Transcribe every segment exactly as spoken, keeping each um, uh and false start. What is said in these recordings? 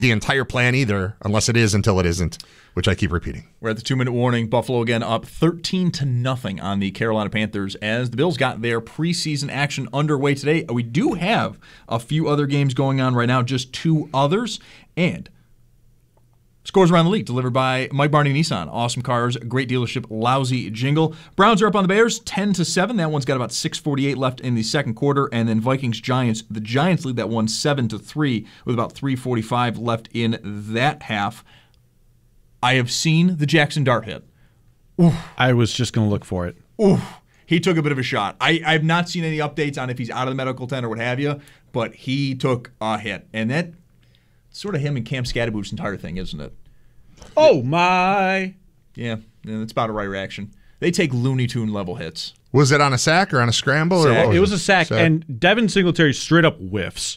the entire plan either, unless it is until it isn't, which I keep repeating. We're at the two-minute warning. Buffalo again up thirteen to nothing on the Carolina Panthers as the Bills got their preseason action underway today. We do have a few other games going on right now, just two others, and scores around the league delivered by Mike Barney Nissan. Awesome cars, great dealership, lousy jingle. Browns are up on the Bears ten to seven. That one's got about six forty-eight left in the second quarter. And then Vikings Giants. The Giants lead that one seven to three with about three forty-five left in that half. I have seen the Jackson Dart hit. Oof. I was just going to look for it. Oof. He took a bit of a shot. I, I have not seen any updates on if he's out of the medical tent or what have you, but he took a hit. And that sort of him and Cam Scatterboot's entire thing, isn't it? Oh, my. Yeah, that's about a right reaction. They take Looney Tune level hits. Was it on a sack or on a scramble? Sack. Or what was it was it? a sack, sack, and Devin Singletary straight up whiffs.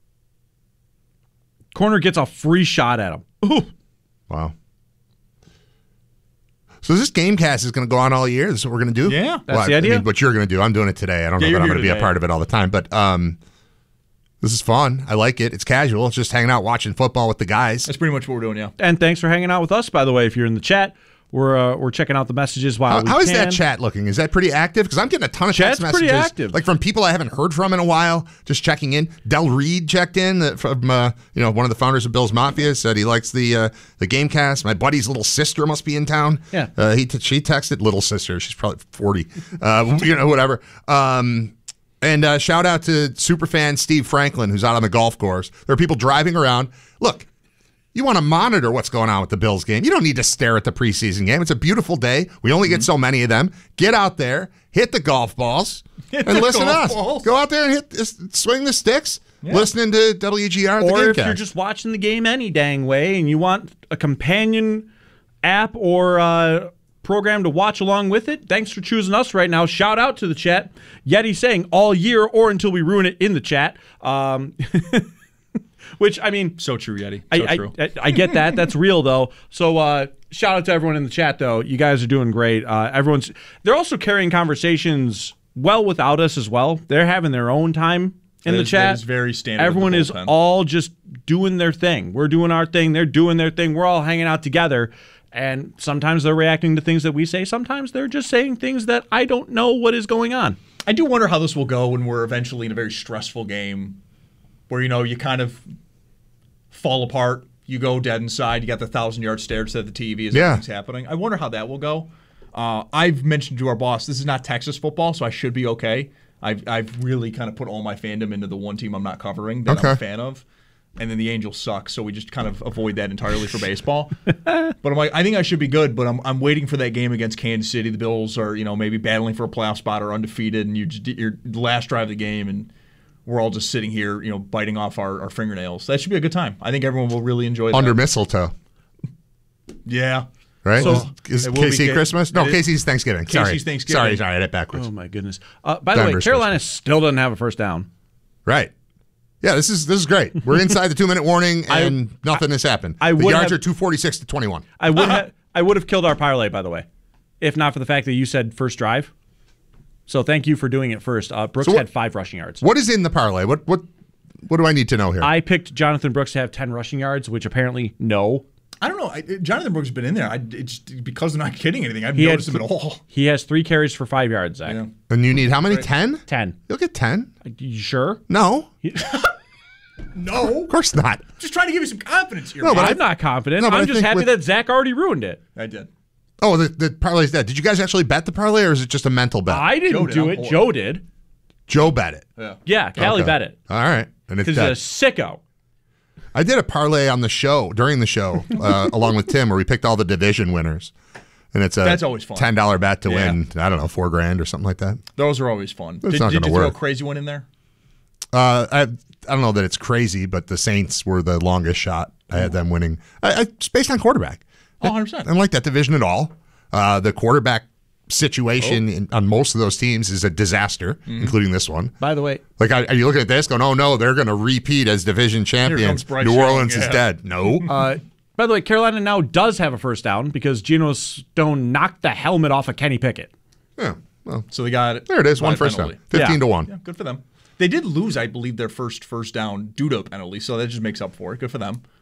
Corner gets a free shot at him. Ooh. Wow. So this Gamecast is going to go on all year? This is what we're going to do? Yeah. That's well, the idea. I mean, what you're going to do. I'm doing it today. I don't yeah, know that I'm going to be today. a part of it all the time, but um, this is fun. I like it. It's casual. It's just hanging out watching football with the guys. That's pretty much what we're doing, yeah. And thanks for hanging out with us, by the way. If you're in the chat, we're uh, we're checking out the messages while How, we how is can. that chat looking? Is that pretty active? Because I'm getting a ton of Chat's text messages. pretty active. Like from people I haven't heard from in a while, just checking in. Del Reed checked in uh, from uh, you know one of the founders of Bill's Mafia, said he likes the uh, the Gamecast. My buddy's little sister must be in town. Yeah. Uh, he t- she texted little sister. She's probably forty. Uh, you know, whatever. Um, and uh, shout out to superfan Steve Franklin, who's out on the golf course. There are people driving around. Look. You want to monitor what's going on with the Bills game. You don't need to stare at the preseason game. It's a beautiful day. We only get so many of them. Get out there, hit the golf balls, Hit and the listen to golf us. balls. Go out there and hit, swing the sticks, Yeah. listening to W G R at the Or if Gamecast. you're just watching the game any dang way and you want a companion app or uh, program to watch along with it, thanks for choosing us right now. Shout out to the chat. Yeti saying all year or until we ruin it in the chat. Um Which, I mean... So true, Yeti. So I, true. I, I get that. That's real, though. So uh, shout out to everyone in the chat, though. You guys are doing great. Uh, everyone's They're also carrying conversations well without us as well. They're having their own time in That the is- chat. that is very standard of the Everyone is bullpen. all just doing their thing. We're doing our thing. They're doing their thing. We're all hanging out together. And sometimes they're reacting to things that we say. Sometimes they're just saying things that I don't know what is going on. I do wonder how this will go when we're eventually in a very stressful game where, you know, you kind of fall apart, you go dead inside, you got the thousand-yard stare at the T V as Yeah. everything's happening. I wonder how that will go. Uh, I've mentioned to our boss, this is not Texas football, so I should be okay. I've, I've really kind of put all my fandom into the one team I'm not covering that Okay. I'm a fan of. And then the Angels suck, so we just kind of avoid that entirely for baseball. But I'm like, I think I should be good, but I'm I'm waiting for that game against Kansas City. The Bills are, you know, maybe battling for a playoff spot or undefeated, and you just, you're the last drive of the game, and we're all just sitting here, you know, biting off our, our fingernails. That should be a good time. I think everyone will really enjoy that. Under mistletoe, Yeah. right? So- is It will be K C K- Christmas? No, it is- Casey's Thanksgiving. sorry. Casey's Thanksgiving. Sorry, sorry, I did it backwards. Oh, my goodness. Uh, by the way, Denver's Carolina still doesn't have a first down. Right. Yeah, this is this is great. We're inside the two-minute warning, I- and nothing has happened. I the would yards have- are two forty-six to twenty-one. I would have I would have killed our parlay, by the way, if not for the fact that you said first drive. So thank you for doing it first. Uh, Brooks So what- had five rushing yards. What is in the parlay? What what what do I need to know here? I picked Jonathan Brooks to have ten rushing yards, which apparently no. I don't know. I, Jonathan Brooks has been in there. I, it's because they're not getting anything. I've He had noticed him at th- all. He has three carries for five yards, Zach. Yeah. and you need how many? Ten? Ten. You'll get ten. You sure? No, No. of course not. Just trying to give you some confidence here. No, man. but I'm not confident. No, but I'm I just think happy with- that Zach already ruined it. I did. Oh, the, the parlay's dead. Did you guys actually bet the parlay, or is it just a mental bet? I didn't Joe did. do I'm it. bored. Joe did. Joe bet it. Yeah. Yeah, Callie Okay. bet it. All right, and it's Because dead. he's a sicko. I did a parlay on the show during the show, uh, along with Tim, where we picked all the division winners, and it's a That's always fun. ten dollar bet to Yeah. win. I don't know, four grand or something like that. Those are always fun. It's did not did gonna you throw a work. crazy one in there? Uh, I I don't know that it's crazy, but the Saints were the longest shot. I had them winning. I, I, it's based on quarterback. Oh, one hundred percent. I don't like that division at all. Uh, the quarterback situation in, on most of those teams is a disaster, including this one. By the way, Like, are are you looking at this going, oh, no, they're going to repeat as division champions. comes Bryce New Young, Orleans is yeah. dead. No. uh, by the way, Carolina now does have a first down because Geno Stone knocked the helmet off of Kenny Pickett. yeah, well, So they got it. there it is. by One a first penalty. down. fifteen Yeah. to one. Yeah, good for them. They did lose, I believe, their first first down due to a penalty, so that just makes up for it. Good for them.